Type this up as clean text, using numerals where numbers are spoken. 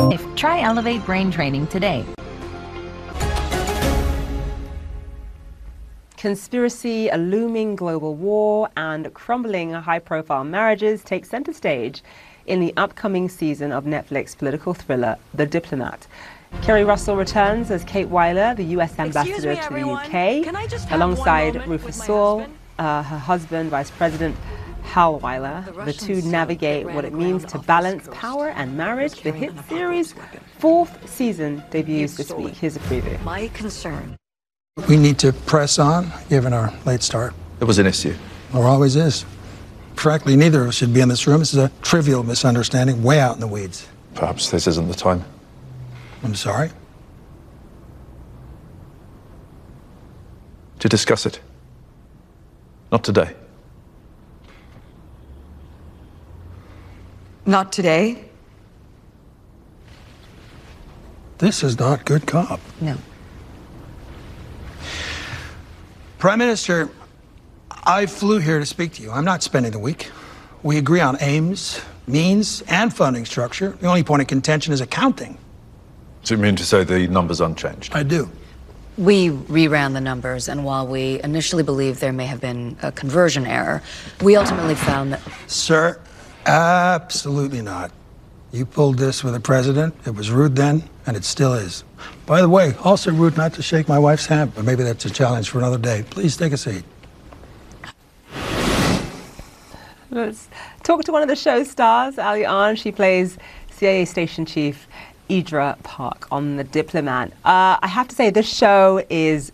Try Elevate Brain Training today. Conspiracy, a looming global war, and crumbling high-profile marriages take center stage in the upcoming season of Netflix political thriller, The Diplomat. Kerry Russell returns as Kate Weiler, the U.S. ambassador to the UK, alongside Rufus Sewell, her husband, Vice President Hal Weiler. The two navigate what it means to balance power and marriage. The hit series' 4th season debuts this week. Here's a preview. My concern. We need to press on, given our late start. It was an issue. There always is. Frankly, neither of us should be in this room. This is a trivial misunderstanding, way out in the weeds. Perhaps this isn't the time. I'm sorry. To discuss it. Not today. Not today? This is not good cop. No. Prime Minister, I flew here to speak to you. I'm not spending the week. We agree on aims, means, and funding structure. The only point of contention is accounting. So you mean to say the number's unchanged? I do. We reran the numbers, and while we initially believed there may have been a conversion error, we ultimately found that... Sir, absolutely not. You pulled this with the president. It was rude then, and it still is. By the way, also rude not to shake my wife's hand, but maybe that's a challenge for another day. Please take a seat. Let's talk to one of the show's stars, Ali Ahn. She plays CIA Station Chief Idra Park on The Diplomat. I have to say, this show is